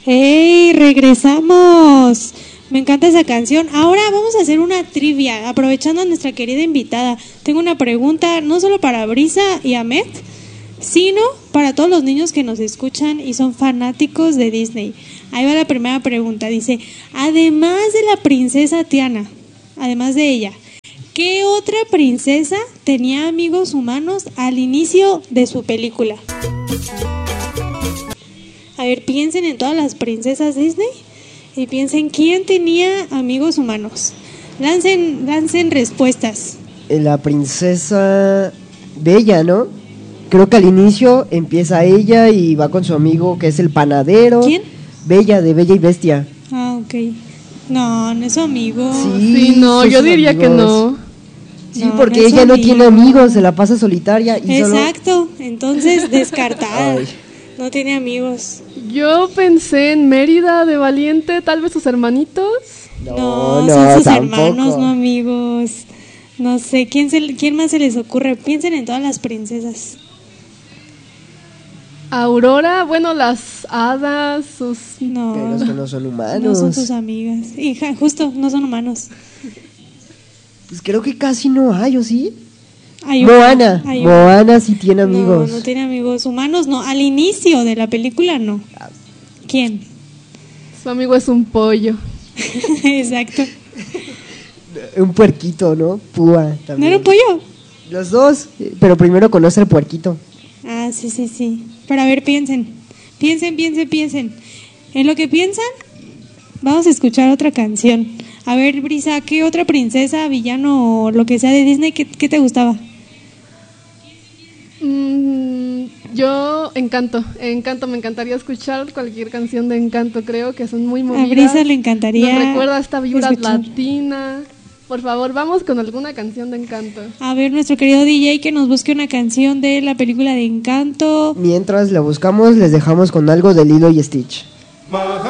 ¡Hey! ¡Regresamos! Me encanta esa canción. Ahora vamos a hacer una trivia, aprovechando a nuestra querida invitada. Tengo una pregunta, no solo para Brisa y Ahmed, sino para todos los niños que nos escuchan y son fanáticos de Disney. Ahí va la primera pregunta. Dice, además de la princesa Tiana, además de ella, ¿qué otra princesa tenía amigos humanos al inicio de su película? A ver, piensen en todas las princesas Disney y piensen quién tenía amigos humanos. Lancen respuestas. La princesa Bella, ¿no? Creo que al inicio empieza ella y va con su amigo que es el panadero. ¿Quién? Bella, de Bella y Bestia. Ah, ok. No, no es su amigo. Sí, no, yo diría amigos. Que no. Sí, no, porque no ella no tiene amigos, se la pasa solitaria. Y exacto, entonces descartada. No tiene amigos. Yo pensé en Mérida de Valiente, tal vez sus hermanitos. No, son sus hermanos, no amigos. No sé, ¿quién más se les ocurre? Piensen en todas las princesas. Aurora, bueno, las hadas, sus... No, pero es que no son humanos. No son sus amigas. Hija, justo, no son humanos. Pues creo que casi no hay, ¿o sí? Moana. Moana sí tiene amigos. No tiene amigos humanos, no. Al inicio de la película, no. ¿Quién? Su amigo es un pollo. Exacto. Un puerquito, ¿no? Púa también. ¿No era un pollo? Los dos, pero primero conoce el puerquito. Ah, sí. Pero a ver, piensen. En lo que piensan, vamos a escuchar otra canción. A ver, Brisa, ¿qué otra princesa, villano o lo que sea de Disney, qué te gustaba? Yo, Encanto, me encantaría escuchar cualquier canción de Encanto, creo que son muy movidas. A Brisa le encantaría. Nos recuerda esta vibra latina. Por favor, vamos con alguna canción de Encanto. A ver, nuestro querido DJ que nos busque una canción de la película de Encanto. Mientras la buscamos, les dejamos con algo de Lilo y Stitch.